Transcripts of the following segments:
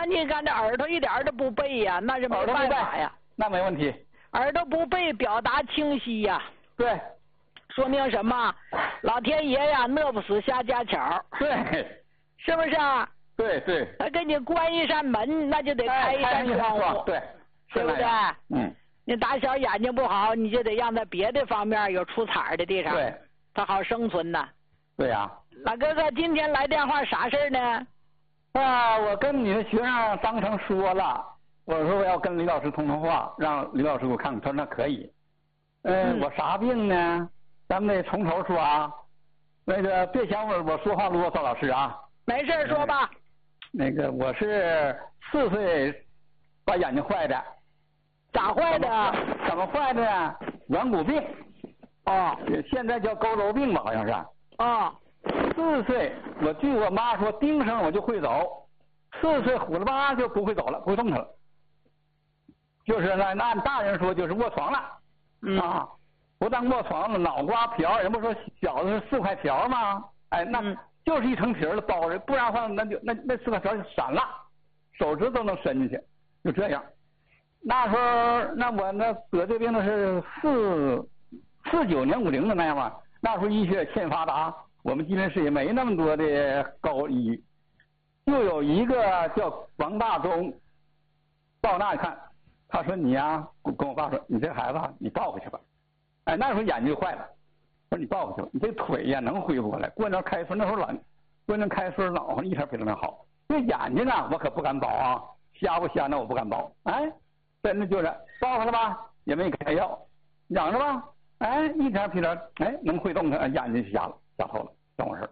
你看这耳朵一点都不背呀，那是没办法呀。 那没问题。 耳朵不背，表达清晰呀。 对。 说明什么？老天爷呀，饿不死瞎家巧。 对。 是不是啊？ 对对。 他给你关一扇门，那就得开一扇窗户。 对。 对不对？ 嗯。 你打小眼睛不好，你就得让他别的方面有出彩的地方。 对。 他好生存呐。 对呀。 老哥哥，今天来电话啥事呢？ 我跟你的学生当成说了，我说我要跟李老师通话，让李老师给我看看。他说那可以。我啥病呢？咱们得从头说啊。那个别想我说话啰嗦，老师啊。 没事说吧。 那个我是4岁把眼睛坏的。 咋坏的？ 怎么坏的呢？软骨病。 哦。 现在叫佝偻病吧，好像是。 哦。 4岁，据我妈说，叮声我就会走。4岁虎了吧就不会走了，不会动弹了。就是那按大人说就是卧床了。啊，不但卧床了，脑瓜皮儿，人不说小的是4块皮儿吗？哎，那就是一层皮儿了包着，不然的话那4块皮儿就散了，手指都能伸进去，就这样。那时候那我那得这病的是49年50的那样吧，那时候医学欠发达。我们吉林市也没那么多的高医，就有一个叫王大忠，到那一看，他说你呀，跟我爸说，你这孩子你抱回去吧。哎，那时候眼睛就坏了，我说你抱回去吧，你这腿呀能恢复过来。过年开春那时候冷，过年开春暖和，一点比那好。这眼睛啊，我可不敢保啊，瞎不瞎那我不敢保。哎，真的就是抱回来吧，也没开药，养着吧，哎，一点皮点，哎，能会动弹，眼睛就瞎了。瞎透了，怎么回事？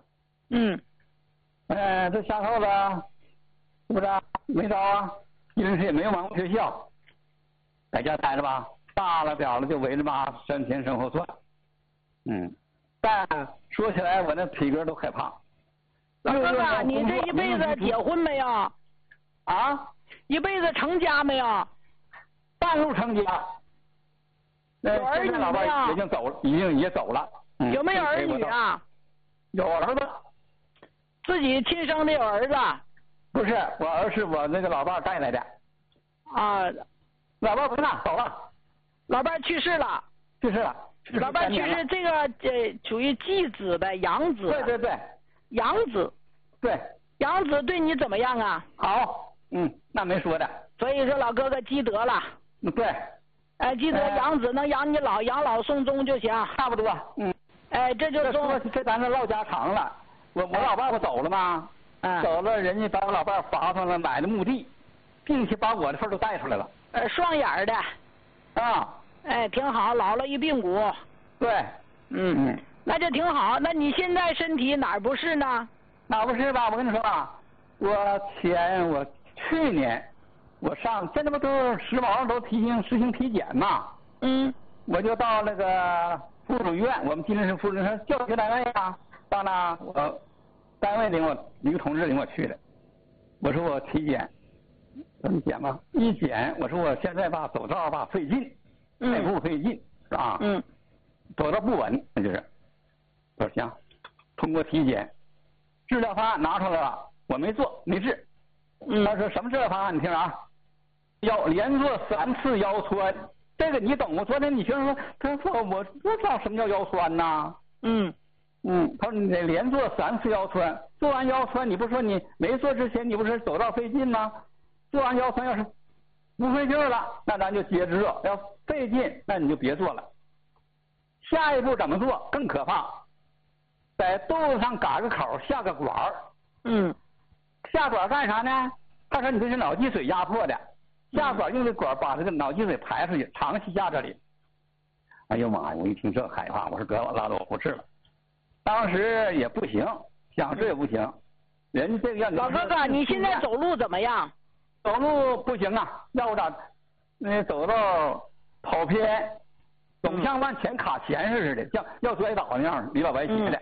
这瞎透了，是不是？没招啊，吉林市也没有盲目学校，在家待着吧。大了点了就围着妈身前身后转。但说起来我那体格都害怕。 老哥哥，你这一辈子结婚没有？ 啊？ 一辈子成家没有？ 半路成家。 有儿女没有？ 老伴已经走了，也走了。 有没有儿女啊？ 有儿子， 自己亲生的有儿子？ 不是，我儿是我那个老伴带来的。 啊， 老伴不在，走了。 老伴去世了。 去世了。 老伴去世，这个属于继子呗，养子。 对对对。 养子。 对。 养子对你怎么样啊？ 好，那没说的。 所以说老哥哥积德了。 对。 哎，积德养子能养你养老送终就行。 差不多。 哎，这就说这咱这唠家常了。我老爸不走了吗？走了，人家把我老伴罚上了买的墓地，并且把我的份都带出来了。 双眼的。 啊。 哎，挺好，老了一髌骨。 对。 那就挺好。那你现在身体哪儿不是呢？ 哪不是吧？我跟你说啊，我去年我上现在不都时髦都实行体检嘛？我就到那个附属医院，我们吉林市附属医院教学单位啊，到那我单位领我一个同志领我去的。我说我体检，怎么检吧？一检，我说我现在吧走道吧费劲，迈步费劲，是吧？走道不稳，那就是。我说行，通过体检，治疗方案拿出来了，我没做，没治。他说什么治疗方案？你听啊，要连做3次腰穿。这个你懂吗？昨天你学生说，他说我不知道什么叫腰酸呐。他说你得连做3次腰穿，做完腰穿，你不说你没做之前，你不是走道费劲吗？做完腰穿要是不费劲了，那咱就接着做；要费劲，那你就别做了。下一步怎么做更可怕？在肚子上嘎个口，下个管儿。下管干啥呢？他说你这是脑积水压迫的。下管用这管把这个脑积水排出去，长期压这里。哎呦妈呀！我一听这害怕，我说得了，拉倒，我不治了。当时也不行，想治也不行。人家这个老哥哥，你现在走路怎么样？ 走路不行啊，要不咋？走道跑偏，总像往前卡钳似的，像要摔倒那样，里老白斜的。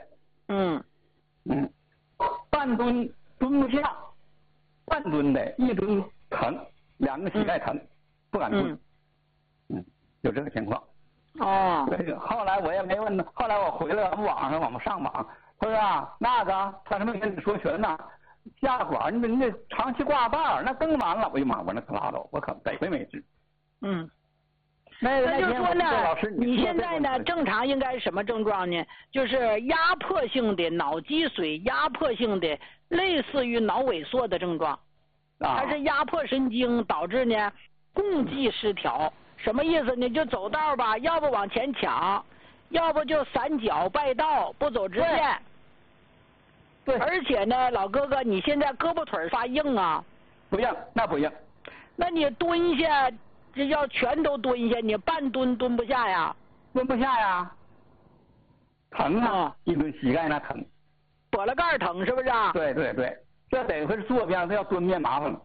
半蹲蹲不下，半蹲的，一蹲疼。2个膝盖疼，不敢蹲。就这个情况。后来我也没问他，后来我回来网上上网，他说啊，那个他什么跟你说全呢？ 下管，你那长期挂带儿，那更完了。哎呀妈，我那可拉倒，我可得亏没治。 那就是说呢，你现在呢正常应该是什么症状呢？就是压迫性的脑积水，压迫性的类似于脑萎缩的症状，它是压迫神经导致呢共济失调。什么意思呢？就走道吧，要不往前抢，要不就散脚败道，不走直线。 对。 而且呢，老哥哥，你现在胳膊腿发硬啊？ 不硬，那不硬。 那你蹲下。这要全都蹲下，你半蹲蹲不下呀？ 蹲不下呀，疼啊！一蹲膝盖那疼， 跛了盖疼是不是啊？ 对对对，这得是坐边，这要蹲面麻烦了。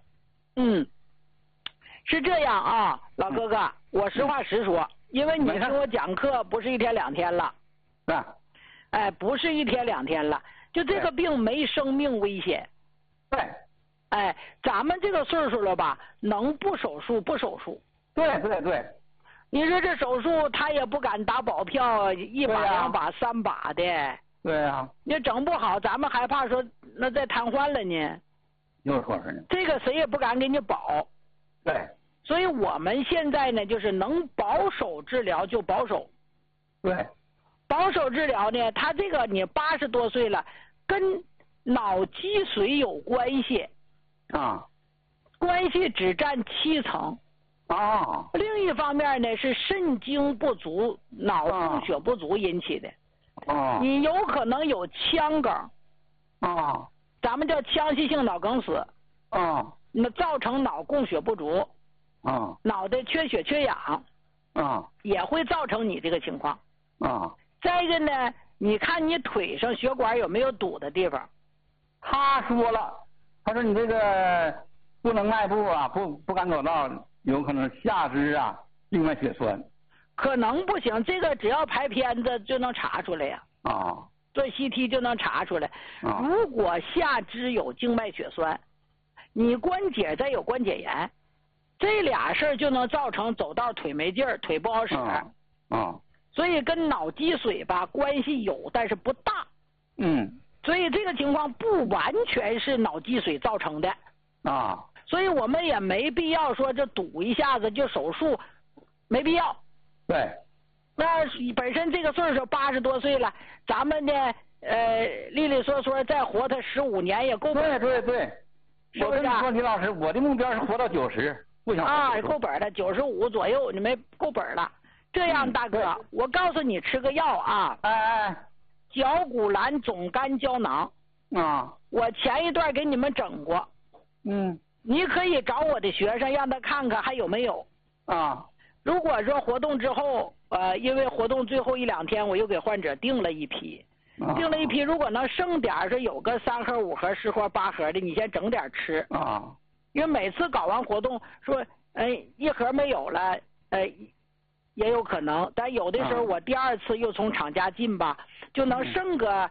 是这样啊，老哥哥，我实话实说，因为你听我讲课不是1天2天了，哎，不是1天2天了，就这个病没生命危险。 对。 哎，咱们这个岁数了吧，能不手术不手术。 对对对， 你说这手术他也不敢打保票，1把2把3把的。 对呀。 你整不好，咱们害怕说那再瘫痪了呢。 又说是呢。 这个谁也不敢给你保。 对。 所以我们现在呢，就是能保守治疗就保守。 对。 保守治疗呢，他这个你80多岁了，跟脑积水有关系。关系只占70%。另一方面呢是肾精不足、脑供血不足引起的。你有可能有腔梗。咱们叫腔隙性脑梗死。那造成脑供血不足。脑袋缺血缺氧。也会造成你这个情况。再一个呢，你看你腿上血管有没有堵的地方？ 他说了，他说你这个不能迈步啊，不敢走道。有可能下肢啊静脉血栓， 可能不行，这个只要拍片子就能查出来呀。做 CT 就能查出来。如果下肢有静脉血栓，你关节再有关节炎，这俩事儿就能造成走道腿没劲儿，腿不好使。所以跟脑积水吧关系有，但是不大。所以这个情况不完全是脑积水造成的。所以我们也没必要说这堵一下子就手术，没必要。 对。 那本身这个岁数80多岁了，咱们呢利利索索再活他15年也够本。 对对对。 是不是？ 我跟你说，李老师，我的目标是活到90，不想够本了，95左右你没够本了。这样大哥，我告诉你吃个药啊。角骨兰总干胶囊。我前一段给你们整过。你可以找我的学生让他看看还有没有。如果说活动之后，因为活动最后1、2天，我又给患者订了一批，如果能剩点说有个3盒、5盒、10盒、8盒的，你先整点吃。因为每次搞完活动说，1盒没有了，也有可能，但有的时候我第2次又从厂家进吧，就能剩个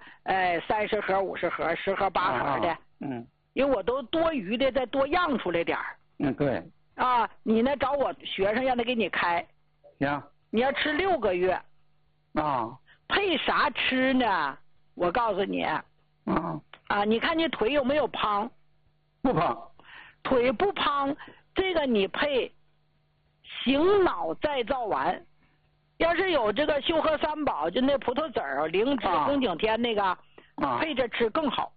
30盒、50盒、10盒、8盒的。因为我都多余的再多样出来点儿。 对。 你呢找我学生让他给你开。 行。 你要吃6个月。配啥吃呢？我告诉你。你看你腿有没有胖？ 不胖。 腿不胖，这个你配醒脑再造丸。要是有这个秀禾三宝，就那葡萄籽儿、灵芝、红景天那个，配着吃更好。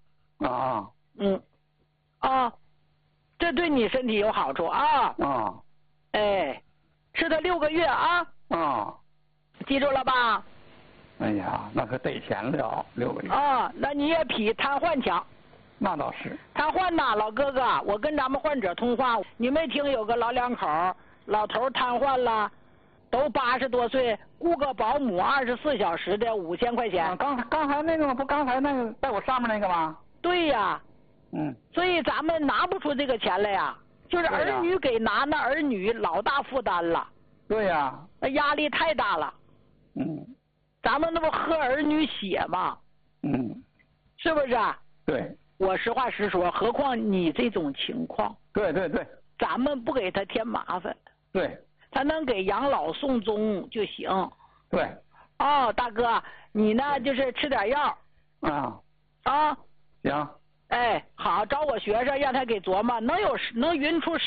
这对你身体有好处啊。吃它6个月啊。记住了吧？ 哎呀，那可得钱了，6个月。 那你也比瘫痪强。 那倒是。 瘫痪呐，老哥哥，我跟咱们患者通话，你没听有个老两口，老头瘫痪了，都80多岁，雇个保姆24小时的5000块钱。 刚才那个不刚才那个在我上面那个吗？ 对呀。所以咱们拿不出这个钱来呀，就是儿女给拿，那儿女老大负担了。 对呀。 那压力太大了。咱们那不喝儿女血吗？是不是啊？ 对。 我实话实说，何况你这种情况。 对对对。 咱们不给他添麻烦。 对。 他能给养老送终就行。 对。 大哥，你呢就是吃点药。 行。 哎，好，找我学生让他给琢磨，能匀出